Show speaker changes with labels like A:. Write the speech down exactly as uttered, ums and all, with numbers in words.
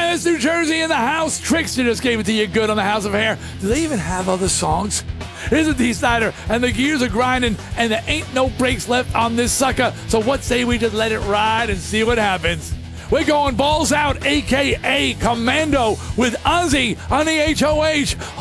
A: Yes, New Jersey in the house. Trickster just gave it to you good on the House of Hair. Do they even have other songs? Here's a D. Snyder, and the gears are grinding, and there ain't no brakes left on this sucker. So what say we just let it ride and see what happens? We're going balls out, a k a. Commando, with Ozzy on the H O H.